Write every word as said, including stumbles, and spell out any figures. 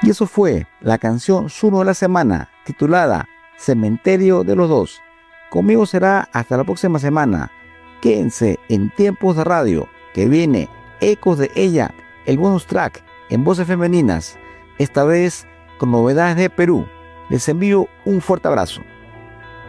Y eso fue la canción Zuno de la semana, titulada Cementerio de los Dos. Conmigo será hasta la próxima semana. Quédense en Tiempos de Radio, que viene Ecos de Ella, el bonus track en voces femeninas, esta vez con novedades de Perú. Les envío un fuerte abrazo.